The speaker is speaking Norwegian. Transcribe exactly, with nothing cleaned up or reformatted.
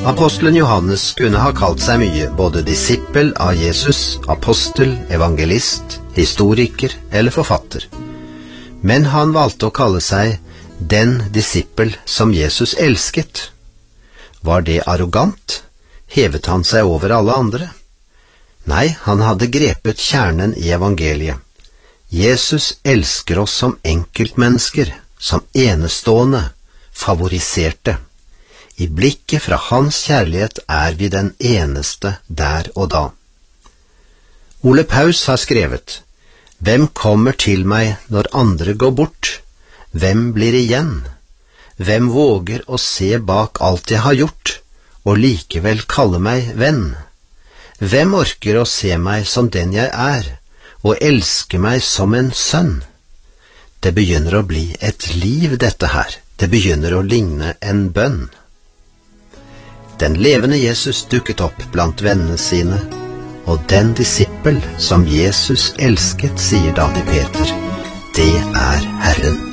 Apostelen Johannes kunne ha kalt seg mye, både disippel av Jesus, apostel, evangelist, historiker eller forfatter. Men han valgte å kalle seg den disippel som Jesus elsket. Var det arrogant? Hevet han seg over alle andre? Nei, han hadde grepet kjernen i evangeliet. Jesus elsker oss som enkeltmennesker, som enestående, favoriserte. I blikket fra hans kjærlighet er vi den eneste der og da. Ole Paus har skrevet: «Hvem kommer til meg når andre går bort? Hvem blir igjen? Hvem våger å se bak alt jeg har gjort, og likevel kalle meg venn? Hvem orker å se meg som den jeg er, og elske meg som en sønn?» Det begynner å bli et liv, dette her. Det begynner å ligne en bønn. Den levende Jesus dukket opp blant vennene sine, og den disippel som Jesus elsket, sier da til Peter, det er Herren.